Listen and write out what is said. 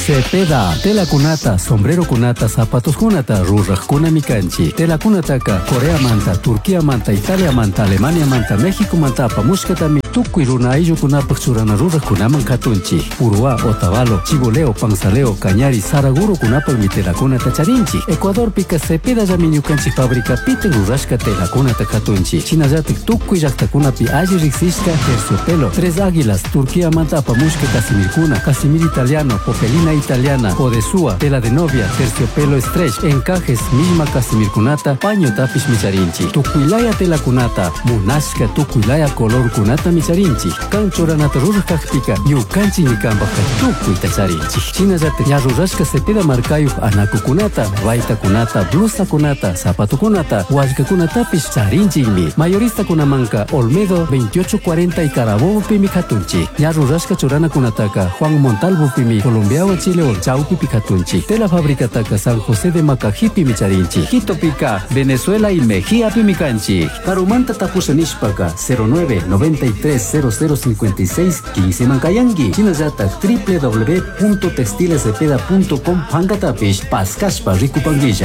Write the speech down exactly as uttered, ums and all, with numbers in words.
Cepeda, tela kunata, sombrero kunata, zapatos kunata, rurrak kunami kanchi. Tela kunataka, Corea manta, Turquía manta, Italia manta, Alemania manta, México manta, pamushkatami, tukuy runa ayllu kunapak churana rurrak kunaman katunchi. Urua, Otavalo, Chiboleo, Pansaleo, Cañari, Saraguro kunapak mi tela kunata charinchi. Ecuador pika Cepeda llamiñu kanchi fabrica piten rurashka tela kunata katunchi. Chinallatik tukuy llaqtakunapi alli riksishka terciopelo, Tres Águilas, Turquía manta, pamushka Casimir kuna, Casimir italiano, Popelina italiana, Odesúa, tela de novia, terciopelo stretch, encajes, misma Casimir kunata, paño tapish micharinchi. Tukuylaya tela kunata, munashka tukuylaya color kunata micharinchi. Kanchoranata rurajkakpika, ñukanchi ñikambaka tukuy tacharinchi. Chinallatik ña rurashka Cepeda markayuq anaku kunata, vaita kunata, blusa kunata, zapato kunata, wallka kunatapish charinchikmi. Mayorista kunamanka, Olmedo veintiocho cuarenta y Carabobo pimi katunchi. Ña rurashka churana kunataka, Juan Montalvo pimi, Colombiawa Chile o Chaupi Picatunchi. Tela fabricataca San José de Macajipi Micharinchi. Quito Pica, Venezuela y Mejía Pimicanchi. Carumanta Tapusanishpaca cero nueve noventa y tres cero cero cincuenta y seis quince Mancayangi. Chinayata w w w punto textilecepeda punto com Pangatapish Pascashpa Ricupanguilla.